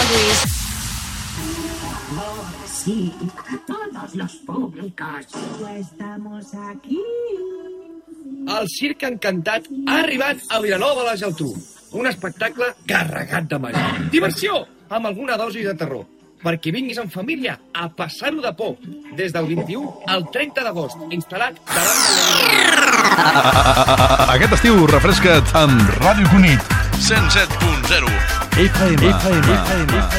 Sí, todos los públicos. Estamos aquí. El Circ Encantat ha arribat a Vilanova de la Geltrú. Un espectacle carregat de màgia. Diversió, amb alguna dosi de terror. Perquè vinguis en família a passar-ho de por. Des del 21 al 30 d'agost, instal·lat davant de la... Aquest estiu refresca't amb Ràdio Cunit. 107.0 FM.